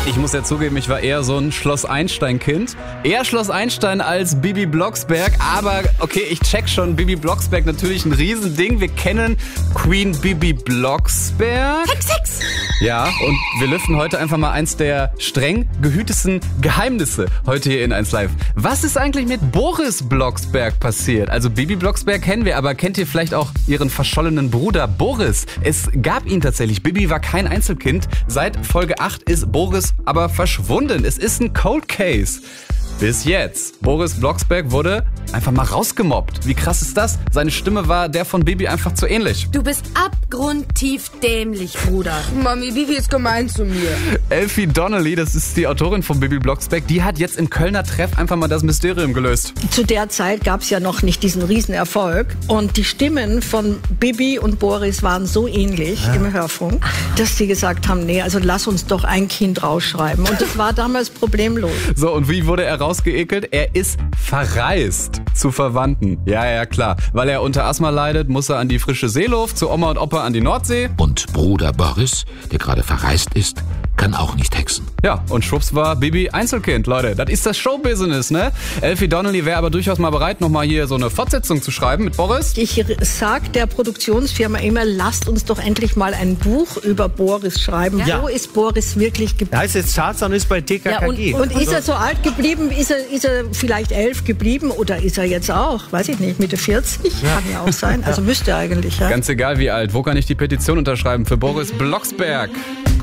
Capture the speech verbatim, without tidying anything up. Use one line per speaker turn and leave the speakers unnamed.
Ich muss ja zugeben, ich war eher so ein Schloss-Einstein-Kind. Eher Schloss-Einstein als Bibi Blocksberg. Aber okay, ich check schon, Bibi Blocksberg natürlich ein Riesending. Wir kennen Queen Bibi Blocksberg.
Hex, Hex!
Ja, und wir lüften heute einfach mal eins der streng gehütesten Geheimnisse heute hier in eins Live. Was ist eigentlich mit Boris Blocksberg passiert? Also Bibi Blocksberg kennen wir, aber kennt ihr vielleicht auch ihren verschollenen Bruder Boris? Es gab ihn tatsächlich. Bibi war kein Einzelkind. Seit Folge acht ist Boris aber verschwunden. Es ist ein Cold Case. Bis jetzt. Boris Blocksberg wurde einfach mal rausgemobbt. Wie krass ist das? Seine Stimme war der von Bibi einfach zu ähnlich.
Du bist abgrundtief dämlich, Bruder.
Mami, Bibi ist gemein zu mir.
Elfie Donnelly, das ist die Autorin von Bibi Blocksberg, die hat jetzt im Kölner Treff einfach mal das Mysterium gelöst.
Zu der Zeit gab es ja noch nicht diesen Riesenerfolg. Und die Stimmen von Bibi und Boris waren so ähnlich ja. im Hörfunk, dass die gesagt haben, nee, also lass uns doch ein Kind rausschreiben. Und das war damals problemlos.
So, und wie wurde er rausgeekelt? Er ist verreist zu Verwandten. Ja, ja, klar. Weil er unter Asthma leidet, muss er an die frische Seeluft, zu Oma und Opa an die Nordsee.
Und Bruder Boris, der gerade verreist ist, kann auch nicht hexen.
Ja, und schwupps war Bibi Einzelkind, Leute. Das ist das Showbusiness, ne? Elfie Donnelly wäre aber durchaus mal bereit, nochmal hier so eine Fortsetzung zu schreiben mit Boris.
Ich sag der Produktionsfirma immer, lasst uns doch endlich mal ein Buch über Boris schreiben.
Ja.
Wo ist Boris wirklich geblieben?
Er heißt jetzt Tarzan und ist bei T K K G.
Ja, und, und ist er so alt geblieben? Ist er, ist er vielleicht elf geblieben? Oder ist er jetzt auch, weiß ich nicht, Mitte vierzig? Ja. Kann ja auch sein. Also müsste er eigentlich, ja.
Ganz egal wie alt. Wo kann ich die Petition unterschreiben für Boris Blocksberg?